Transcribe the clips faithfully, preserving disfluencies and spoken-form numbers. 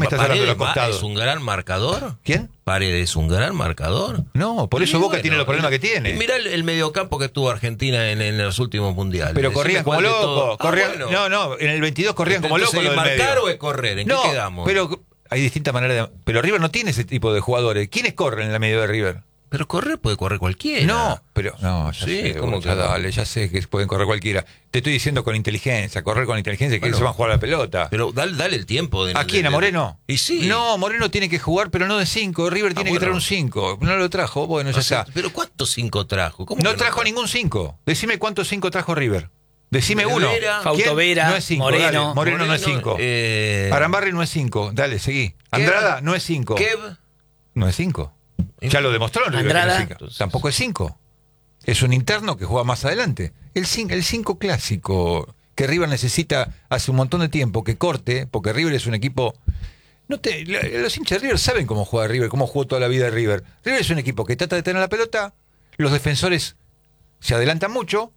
me estás hablando de los costados? ¿Es un gran marcador? ¿Quién? ¿Paredes es un gran marcador? No, por eso Y Boca bueno, tiene los problemas que tiene. Mirá el, el mediocampo que tuvo Argentina en, en los últimos mundiales. Pero Decime corrían como cuál de locos. todo- Corrían, Ah, bueno. No, no, en el veintidós corrían como Entonces, locos. Lo del ¿marcar medio. o es correr? ¿En no, qué quedamos? pero hay distintas maneras de... Pero River no tiene ese tipo de jugadores. ¿Quiénes corren en la medio de River? Pero correr puede correr cualquiera. No, pero... No, ya Sí, sé, ¿cómo ya que no? dale, ya sé que pueden correr cualquiera. Te estoy diciendo con inteligencia, correr con inteligencia, que Bueno. se van a jugar a la pelota. Pero dale, dale el tiempo. De, ¿A quién? de- ¿A Moreno? Y sí. No, Moreno tiene que jugar, pero no de cinco. River tiene Ah, que bueno. traer un cinco. No lo trajo, bueno, ya O sea, está. pero ¿cuántos cinco trajo? ¿Cómo No que trajo ningún cinco. Decime cuántos cinco trajo River. Decime uno. Vera, ¿Quién? Fausto Vera, No es cinco, Moreno. dale. Moreno no es cinco. Eh, Arambarri no es cinco. Dale, seguí. Andrada no es cinco. Kev. No es cinco. Ya lo demostró en River. Andrada. que no es cinco. Tampoco es cinco. Es un interno que juega más adelante. El cinco, el cinco clásico que River necesita hace un montón de tiempo, que corte, porque River es un equipo... No te, los hinchas de River saben cómo juega River, cómo jugó toda la vida River. River es un equipo que trata de tener la pelota, los defensores se adelantan mucho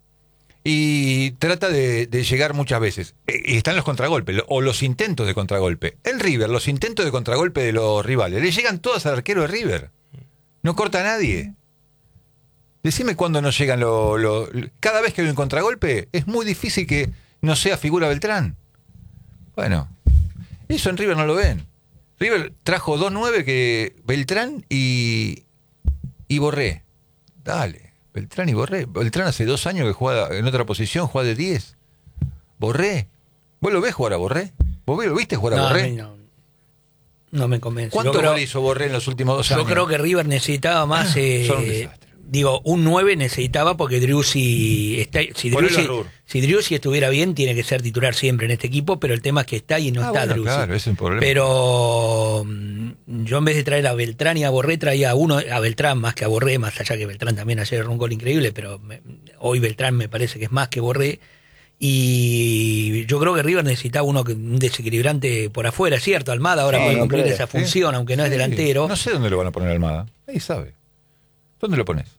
y trata de, de llegar muchas veces. Y están los contragolpes, o los intentos de contragolpe. En River, los intentos de contragolpe de los rivales, le llegan todas al arquero de River. No corta a nadie. Decime cuándo no llegan los... Lo, cada vez que hay un contragolpe, es muy difícil que no sea figura Beltrán. Bueno, eso en River no lo ven. River trajo dos nueve que Beltrán y, y Borré. Dale, Beltrán y Borré. Beltrán hace dos años que juega en otra posición, juega de diez. Borré. ¿Vos lo ves jugar a Borré? ¿Vos lo viste jugar a No, a Borré? mí no, no me convence. ¿Cuánto Yo creo- gol hizo Borré en los últimos dos Yo años? creo que River necesitaba más. eh, Son un desastre. Digo, un nueve necesitaba porque Driussi está, si Ponelo Driussi, a Rur. si Driussi estuviera bien, tiene que ser titular siempre en este equipo, pero el tema es que está y no Ah, está bueno, Driussi. claro, ese es un problema. Pero mm, yo en vez de traer a Beltrán y a Borré, traía a uno, a Beltrán más que a Borré, más allá que Beltrán también ayer erró un gol increíble, pero me- hoy Beltrán me parece que es más que Borré. Y yo creo que River necesitaba uno que, un desequilibrante por afuera, es cierto. Almada ahora Sí, puede cumplir creo, esa sí. función, aunque no es Sí. delantero. No sé dónde lo van a poner Almada. Ahí sabe. ¿Dónde lo pones?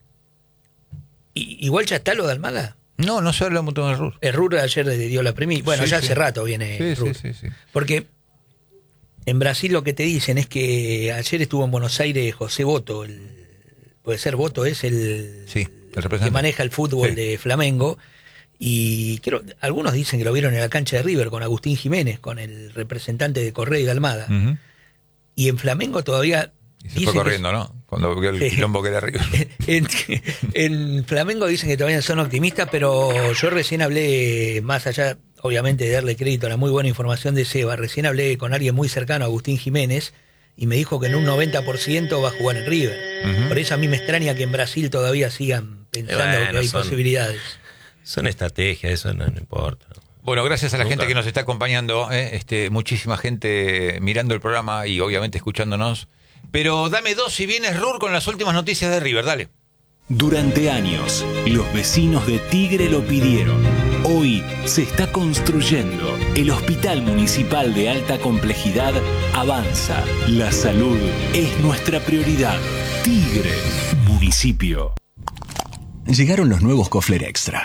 Y, igual ya está lo de Almada. No, no se habla un montón de Rur. El Rur ayer le dio la premisa. Bueno, Sí, ya sí. hace rato viene Sí, Rur. sí, sí, sí. Porque en Brasil lo que te dicen es que ayer estuvo en Buenos Aires José Boto, el, puede ser Boto, es el, Sí, el que representante. maneja el fútbol Sí. de Flamengo. Y creo, algunos dicen que lo vieron en la cancha de River con Agustín Jiménez, con el representante de Correa y de Almada. Ujú. Y en Flamengo todavía... Y se dicen fue que- corriendo, ¿no? Cuando vio el Sí. quilombo que era River. En, en Flamengo dicen que todavía son optimistas, pero yo recién hablé, más allá, obviamente, de darle crédito a la muy buena información de Seba, recién hablé con alguien muy cercano, Agustín Jiménez, y me dijo que en un noventa por ciento va a jugar en River. Ujú. Por eso a mí me extraña que en Brasil todavía sigan pensando Bueno, que hay son- posibilidades. Son estrategias, eso no, no importa. Bueno, gracias a la Nunca. gente que nos está acompañando, ¿eh? este, muchísima gente mirando el programa y obviamente escuchándonos. Pero dame dos si vienes Rur con las últimas noticias de River, dale. Durante años, los vecinos de Tigre lo pidieron. Hoy se está construyendo. El Hospital Municipal de Alta Complejidad avanza. La salud es nuestra prioridad. Tigre, municipio. Llegaron los nuevos Kofler Extra.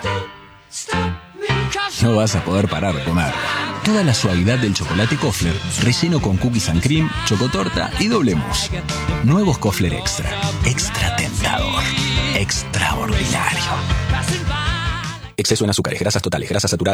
No vas a poder parar de comer. Toda la suavidad del chocolate Kofler, relleno con cookies and cream, chocotorta y doble mousse. Nuevos Kofler Extra. Extra tentador. Extraordinario. Exceso en azúcares, grasas totales, grasas saturadas.